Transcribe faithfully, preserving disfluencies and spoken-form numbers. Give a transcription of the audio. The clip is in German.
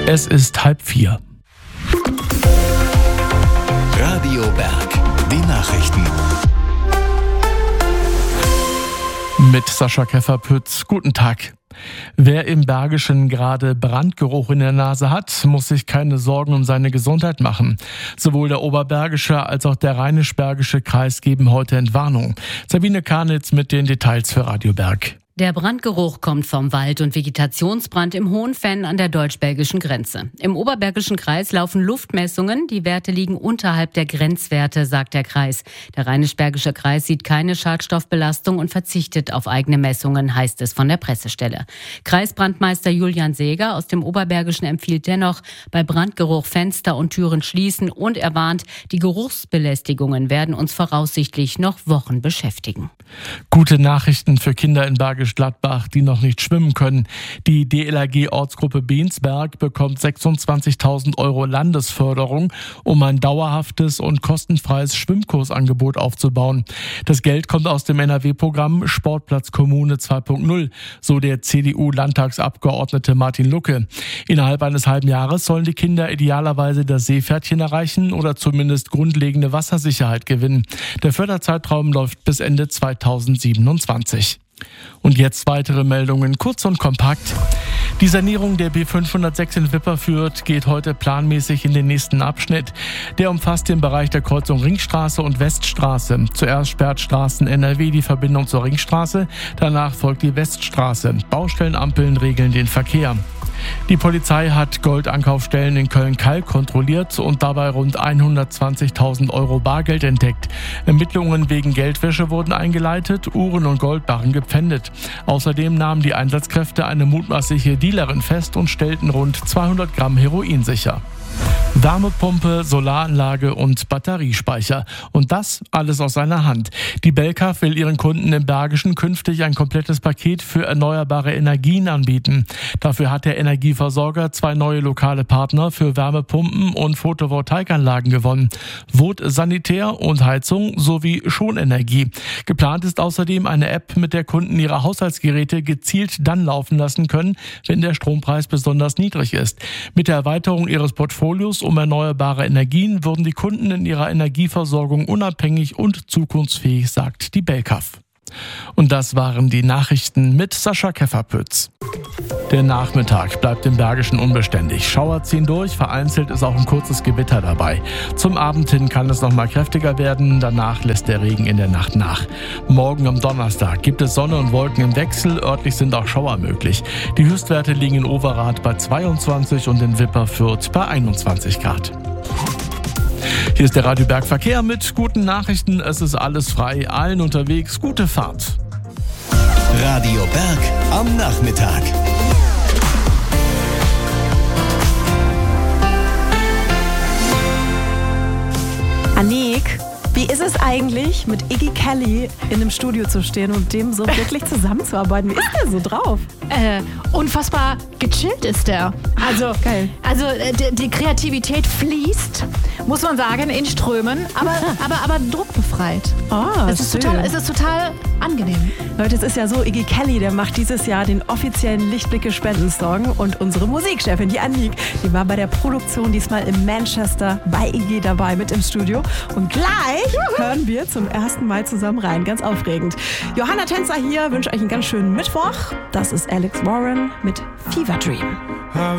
Es ist halb vier. Radio Berg, die Nachrichten. Mit Sascha Keffer-Pütz. Guten Tag. Wer im Bergischen gerade Brandgeruch in der Nase hat, muss sich keine Sorgen um seine Gesundheit machen. Sowohl der Oberbergische als auch der Rheinisch-Bergische Kreis geben heute Entwarnung. Sabine Karnitz mit den Details für Radio Berg. Der Brandgeruch kommt vom Wald- und Vegetationsbrand im Hohenfenn an der deutsch-belgischen Grenze. Im Oberbergischen Kreis laufen Luftmessungen. Die Werte liegen unterhalb der Grenzwerte, sagt der Kreis. Der Rheinisch-Bergische Kreis sieht keine Schadstoffbelastung und verzichtet auf eigene Messungen, heißt es von der Pressestelle. Kreisbrandmeister Julian Seeger aus dem Oberbergischen empfiehlt dennoch, bei Brandgeruch Fenster und Türen schließen und er warnt, die Geruchsbelästigungen werden uns voraussichtlich noch Wochen beschäftigen. Gute Nachrichten für Kinder in Bergisch Gladbach, die noch nicht schwimmen können. Die D L R G-Ortsgruppe Beensberg bekommt sechsundzwanzigtausend Euro Landesförderung, um ein dauerhaftes und kostenfreies Schwimmkursangebot aufzubauen. Das Geld kommt aus dem N R W-Programm Sportplatz Kommune zwei Punkt null, so der C D U-Landtagsabgeordnete Martin Lucke. Innerhalb eines halben Jahres sollen die Kinder idealerweise das Seepferdchen erreichen oder zumindest grundlegende Wassersicherheit gewinnen. Der Förderzeitraum läuft bis Ende zweitausendsiebenundzwanzig. Und jetzt weitere Meldungen, kurz und kompakt. Die Sanierung der B fünfhundertsechs in Wipperfürth geht heute planmäßig in den nächsten Abschnitt. Der umfasst den Bereich der Kreuzung Ringstraße und Weststraße. Zuerst sperrt Straßen N R W die Verbindung zur Ringstraße, danach folgt die Weststraße. Baustellenampeln regeln den Verkehr. Die Polizei hat Goldankaufstellen in Köln-Kalk kontrolliert und dabei rund hundertzwanzigtausend Euro Bargeld entdeckt. Ermittlungen wegen Geldwäsche wurden eingeleitet, Uhren und Goldbarren gepfändet. Außerdem nahmen die Einsatzkräfte eine mutmaßliche Dealerin fest und stellten rund zweihundert Gramm Heroin sicher. Wärmepumpe, Solaranlage und Batteriespeicher. Und das alles aus seiner Hand. Die Belkaf will ihren Kunden im Bergischen künftig ein komplettes Paket für erneuerbare Energien anbieten. Dafür hat der Energieversorger zwei neue lokale Partner für Wärmepumpen und Photovoltaikanlagen gewonnen. Vod Sanitär und Heizung sowie Schonenergie. Geplant ist außerdem eine App, mit der Kunden ihre Haushaltsgeräte gezielt dann laufen lassen können, wenn der Strompreis besonders niedrig ist. Mit der Erweiterung ihres Portfolios um erneuerbare Energien würden die Kunden in ihrer Energieversorgung unabhängig und zukunftsfähig, sagt die Belkaf. Und das waren die Nachrichten mit Sascha Keffer-Pütz. Der Nachmittag bleibt im Bergischen unbeständig. Schauer ziehen durch, vereinzelt ist auch ein kurzes Gewitter dabei. Zum Abend hin kann es noch mal kräftiger werden, danach lässt der Regen in der Nacht nach. Morgen am Donnerstag gibt es Sonne und Wolken im Wechsel, örtlich sind auch Schauer möglich. Die Höchstwerte liegen in Overath bei zweiundzwanzig und in Wipperfürth bei einundzwanzig Grad. Hier ist der Radio Berg Verkehr mit guten Nachrichten. Es ist alles frei, allen unterwegs. Gute Fahrt. Radio Berg am Nachmittag. Anik, wie ist es eigentlich, mit Iggy Kelly in einem Studio zu stehen und dem so wirklich zusammenzuarbeiten? Wie ist der so drauf? Äh, unfassbar gechillt ist der. Also, Geil. also äh, die, die Kreativität fließt, muss man sagen, in Strömen, aber, aber, aber druckbefreit. Oh, es ist schön. total, es ist total angenehm. Leute, es ist ja so, Iggy Kelly, der macht dieses Jahr den offiziellen Lichtblicke-Spendensong und unsere Musikchefin, die Anik, die war bei der Produktion diesmal in Manchester bei Iggy dabei mit im Studio und gleich hören wir zum ersten Mal zusammen rein. Ganz aufregend. Johanna Tänzer hier, wünsche euch einen ganz schönen Mittwoch. Das ist Alex Warren mit Fever Dream.